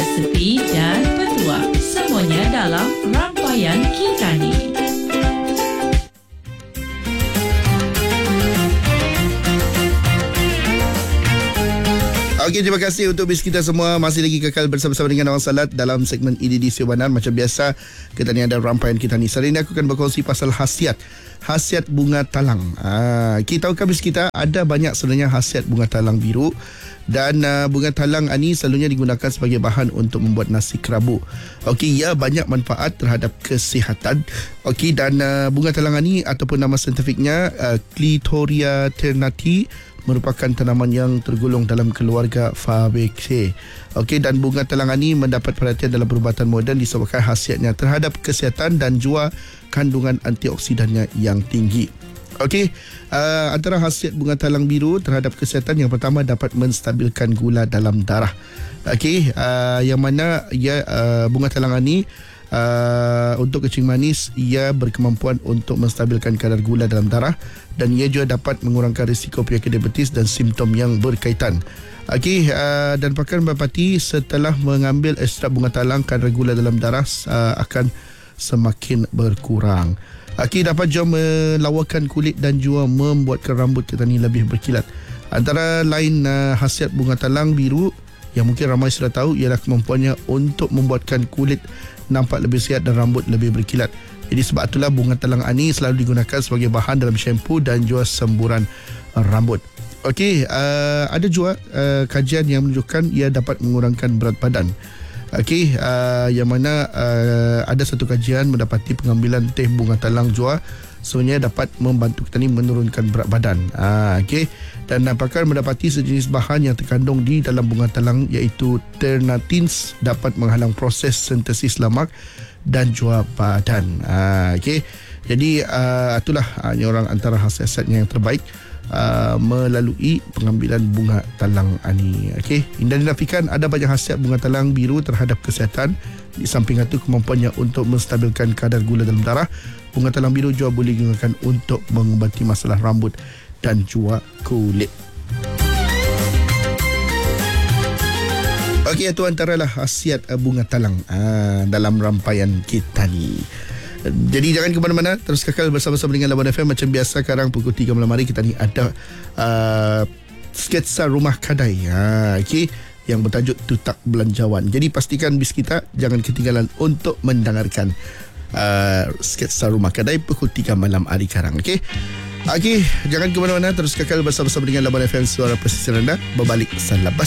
resepi dan petuah. Semuanya dalam Rantaian Kitani. Okey, terima kasih untuk bis kita semua. Masih lagi kekal bersama-sama dengan Awang Salat dalam segmen EDD Siwanan. Macam biasa, kita ni ada Rantaian kita ni. Hari ini aku akan berkongsi pasal khasiat bunga talang. Kita tahu kan bis kita ada banyak sebenarnya khasiat bunga talang biru. Dan bunga talang ni selalunya digunakan sebagai bahan untuk membuat nasi kerabu. Okey, ia banyak manfaat terhadap kesihatan. Okey, dan bunga talang ni ataupun nama saintifiknya Clitoria ternati merupakan tanaman yang tergolong dalam keluarga Fabaceae. Okey, dan bunga talang ni mendapat perhatian dalam perubatan moden disebabkan khasiatnya terhadap kesihatan dan jua kandungan antioksidannya yang tinggi. Okey, antara khasiat bunga talang biru terhadap kesihatan, yang pertama dapat menstabilkan gula dalam darah. Okey, yang mana bunga talang ni untuk kencing manis, ia berkemampuan untuk menstabilkan kadar gula dalam darah dan ia juga dapat mengurangkan risiko penyakit diabetes dan simptom yang berkaitan. Okey, dan pakar mendapati setelah mengambil ekstrak bunga talang, kadar gula dalam darah akan semakin berkurang. Okey, dapat juga melawakan kulit dan juga membuatkan rambut kita ni lebih berkilat. Antara lain khasiat bunga talang biru yang mungkin ramai sudah tahu ialah kemampuannya untuk membuatkan kulit nampak lebih sihat dan rambut lebih berkilat. Jadi sebab itulah bunga talang ni selalu digunakan sebagai bahan dalam shampoo dan juga semburan rambut. Okey, ada juga kajian yang menunjukkan ia dapat mengurangkan berat badan. Okey, yang mana ada satu kajian mendapati pengambilan teh bunga talang juga sebenarnya dapat membantu kita ni menurunkan berat badan. Okey, dan pakar mendapati sejenis bahan yang terkandung di dalam bunga talang iaitu ternatins dapat menghalang proses sintesis lemak dan juga badan. Okey, jadi itulah orang antara khasiatnya yang terbaik melalui pengambilan bunga talang ni. Okey, dan dinafikan ada banyak khasiat bunga talang biru terhadap kesihatan. Di samping itu, kemampuannya untuk menstabilkan kadar gula dalam darah. Bunga talang biru juga boleh digunakan untuk mengubati masalah rambut dan juga kulit. Okey, itu antaralah khasiat bunga talang dalam rantaian kita ni. Jadi jangan ke mana-mana, terus kekal bersama-sama dengan Lawan FM. Macam biasa, sekarang pukul 3 malam hari kita ni ada sketsa rumah kedai okey, yang bertajuk Tutak Belanjawan. Jadi pastikan bis kita jangan ketinggalan untuk mendengarkan sketsa rumah kedai pukul 3 malam hari sekarang. Okey, jangan ke mana-mana, terus kekal bersama-sama dengan Lawan FM, suara pesisir anda berbalik selepas